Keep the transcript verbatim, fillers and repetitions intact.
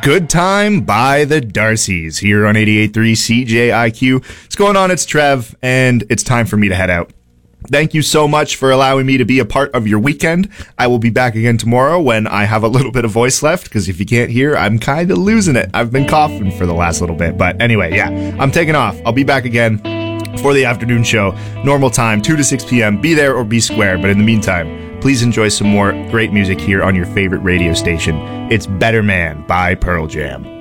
Good Time by the Darcys here on eighty-eight point three C J I Q. What's going on? It's Trev, and it's time for me to head out. Thank you so much for allowing me to be a part of your weekend. I will be back again tomorrow when I have a little bit of voice left, because if you can't hear, I'm kind of losing it. I've been coughing for the last little bit, but anyway, yeah, I'm taking off. I'll be back again for the afternoon show. Normal time, two to six p.m. Be there or be square, but in the meantime, please enjoy some more great music here on your favorite radio station. It's Better Man by Pearl Jam.